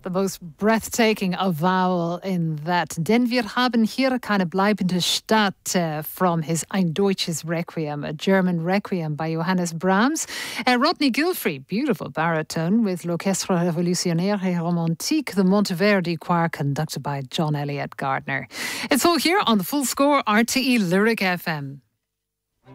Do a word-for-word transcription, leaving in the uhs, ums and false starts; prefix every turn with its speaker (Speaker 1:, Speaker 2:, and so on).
Speaker 1: The most breathtaking avowal in that. Denn wir haben hier keine bleibende Stadt uh, from his Ein Deutsches Requiem, a German requiem by Johannes Brahms. Uh, Rodney Gilfrey, beautiful baritone with L'Orchestre Révolutionnaire et Romantique, the Monteverdi Choir conducted by John Elliott Gardner. It's all here on the Full Score R T E Lyric F M.